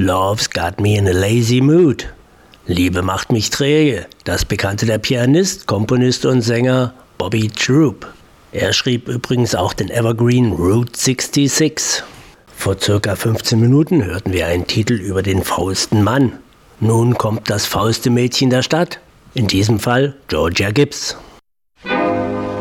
Love's got me in a lazy mood. Liebe macht mich träge. Das bekannte der Pianist, Komponist und Sänger Bobby Troup. Er schrieb übrigens auch den Evergreen Route 66. Vor ca. 15 Minuten hörten wir einen Titel über den fausten Mann. Nun kommt das fauste Mädchen der Stadt. In diesem Fall Georgia Gibbs.